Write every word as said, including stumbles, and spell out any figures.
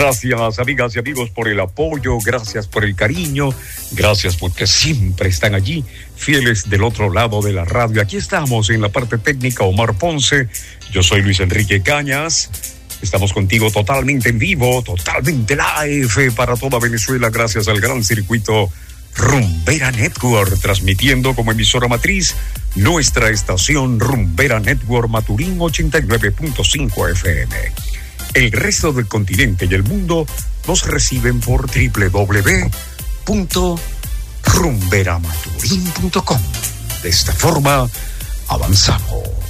Gracias, amigas y amigos, por el apoyo, gracias por el cariño, gracias porque siempre están allí, fieles del otro lado de la radio. Aquí estamos en la parte técnica, Omar Ponce, yo soy Luis Enrique Cañas, estamos contigo totalmente en vivo, totalmente live para toda Venezuela, gracias al gran circuito Rumbera Network, transmitiendo como emisora matriz nuestra estación Rumbera Network Maturín ochenta y nueve punto cinco F M. El resto del continente y el mundo nos reciben por doble u doble u doble u punto rumberamaturin punto com. De esta forma, avanzamos.